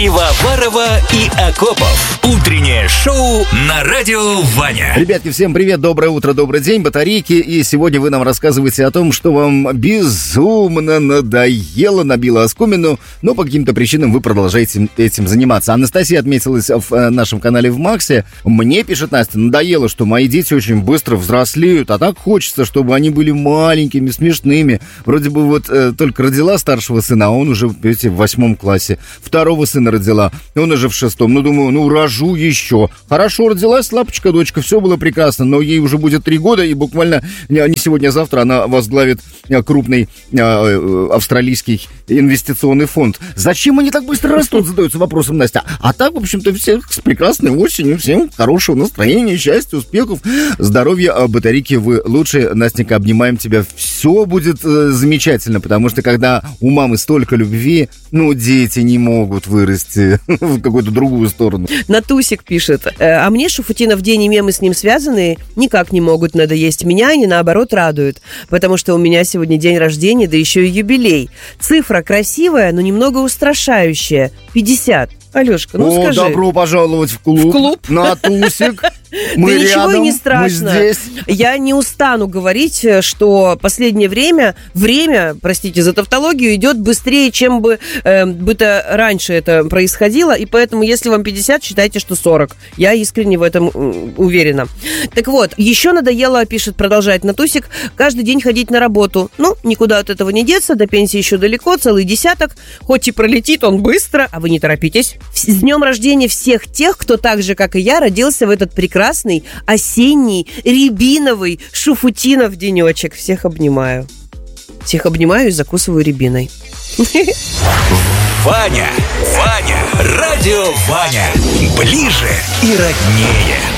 Пивоварова и Акопов. Утреннее шоу на Радио Ваня. Ребятки, всем привет, доброе утро, добрый день, батарейки. И сегодня вы нам рассказываете о том, что вам безумно надоело, набило оскомину, но по каким-то причинам вы продолжаете этим заниматься. Анастасия отметилась в нашем канале в Максе. Мне, пишет Настя, надоело, что мои дети очень быстро взрослеют, а так хочется, чтобы они были маленькими, смешными. Вроде бы вот только родила старшего сына, а он уже, видите, в 8 классе. Второго сына родила, он уже в 6. Ну, думаю, рожу еще. Хорошо, родилась лапочка, дочка, все было прекрасно, но ей уже будет 3 года, и буквально не сегодня, а завтра она возглавит крупный австралийский инвестиционный фонд. Зачем они так быстро растут, задается вопросом Настя. А так, в общем-то, всех с прекрасной осенью, всем хорошего настроения, счастья, успехов, здоровья, батарейки, вы лучшие. Настенька, обнимаем тебя. Все будет замечательно, потому что когда у мамы столько любви, дети не могут вырасти в какую-то другую сторону. Натусик пишет: а мне Шуфутинов день и мемы с ним связанные никак не могут надоесть. Меня они, наоборот, радуют, потому что у меня сегодня день рождения, да еще и юбилей. Цифра красивая, но немного устрашающая. 50. Алешка, скажи. Добро пожаловать в клуб. В клуб? Натусик. Мы да рядом, ничего не страшно. Мы здесь. Я не устану говорить, что последнее время, простите за тавтологию, идет быстрее, чем бы раньше это происходило, и поэтому, если вам 50, считайте, что 40. Я искренне в этом уверена. Так вот, еще надоело, продолжает Натусик, каждый день ходить на работу. Никуда от этого не деться, до пенсии еще далеко, целый десяток. Хоть и пролетит он быстро, а вы не торопитесь. С днем рождения всех тех, кто так же, как и я, родился в этот прекрасный осенний рябиновый Шуфутинов денечек. Всех обнимаю. Всех обнимаю и закусываю рябиной. Ваня, Радио Ваня. Ближе и роднее.